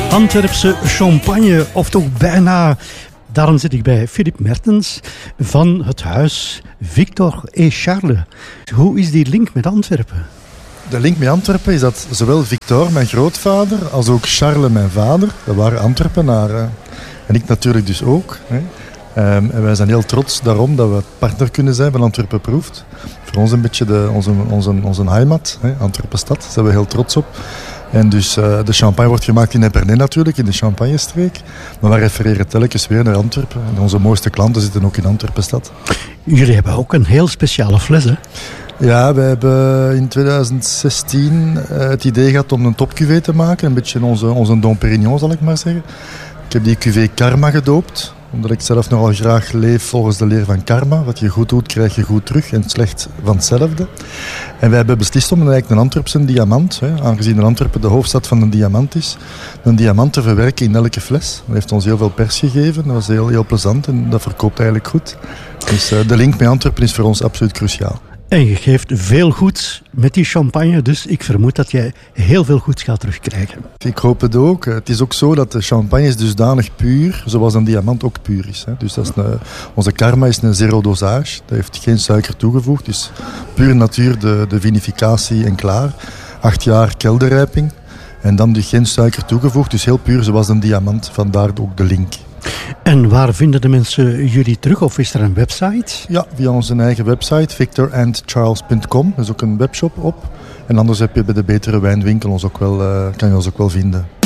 Antwerpse champagne, of toch bijna. Daarom zit ik bij Philippe Mertens van het huis Victor et Charles. Hoe is die link met Antwerpen? De link met Antwerpen is dat zowel Victor, mijn grootvader, als ook Charles, mijn vader, dat waren Antwerpenaren. En ik natuurlijk dus ook. Hè. En wij zijn heel trots daarom dat we partner kunnen zijn van Antwerpen Proeft. Voor ons een beetje onze heimat, hè, Antwerpen-stad, daar zijn we heel trots op. En dus de champagne wordt gemaakt in Epernay natuurlijk, in de Champagne-streek. Maar we refereren telkens weer naar Antwerpen. En onze mooiste klanten zitten ook in Antwerpen-stad. Jullie hebben ook een heel speciale fles, hè? Ja, we hebben in 2016 het idee gehad om een topcuvée te maken. Een beetje onze Dom Pérignon, zal ik maar zeggen. Ik heb die cuvée Karma gedoopt. Omdat ik zelf nogal graag leef volgens de leer van karma. Wat je goed doet, krijg je goed terug. En slecht van hetzelfde. En wij hebben beslist om eigenlijk een Antwerpse diamant, hè, aangezien Antwerpen de hoofdstad van de diamant is, een diamant te verwerken in elke fles. Dat heeft ons heel veel pers gegeven. Dat was heel plezant en dat verkoopt eigenlijk goed. Dus de link met Antwerpen is voor ons absoluut cruciaal. En je geeft veel goeds met die champagne, dus ik vermoed dat jij heel veel goeds gaat terugkrijgen. Ik hoop het ook. Het is ook zo dat de champagne is dusdanig puur, zoals een diamant ook puur is. Dus dat is onze Karma is een zero dosage. Dat heeft geen suiker toegevoegd. Dus puur natuur, de vinificatie en klaar. 8 jaar kelderrijping. En dan dus geen suiker toegevoegd. Dus heel puur zoals een diamant. Vandaar ook de link. En waar vinden de mensen jullie terug? Of is er een website? Ja, via onze eigen website, victorandcharles.com. Er is ook een webshop op. En anders heb je bij de betere wijnwinkel kan je ons ook wel vinden.